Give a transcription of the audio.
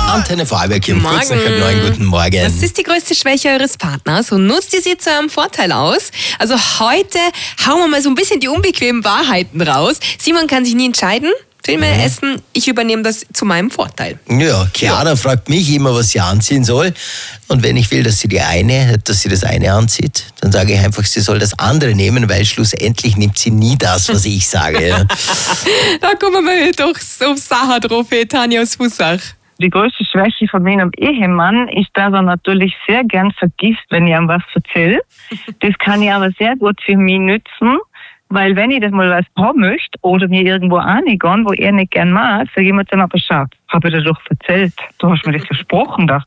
Antenne Vorarlberg hier. Morgen. Kurz nach 9. Guten Morgen. Was ist die größte Schwäche eures Partners und nutzt ihr sie zu eurem Vorteil aus? Also heute hauen wir mal so ein bisschen die unbequemen Wahrheiten raus. Simon kann sich nie entscheiden. Filme, Essen, ich übernehme das zu meinem Vorteil. Ja, Chiara fragt mich immer, was sie anziehen soll. Und wenn ich will, dass sie das eine anzieht, dann sage ich einfach, sie soll das andere nehmen, weil schlussendlich nimmt sie nie das, was ich sage. Ja. Da kommen wir doch auf Sache drauf, Tanja aus Fusach. Die größte Schwäche von meinem Ehemann ist, dass er natürlich sehr gern vergisst, wenn ich ihm was erzähle. Das kann ich aber sehr gut für mich nützen, weil wenn ich das mal was haben möchte oder mir irgendwo reingehen, wo er nicht gern mag, sage ich mir dann aber, schau, habe ich dir doch erzählt, du hast mir das versprochen, dass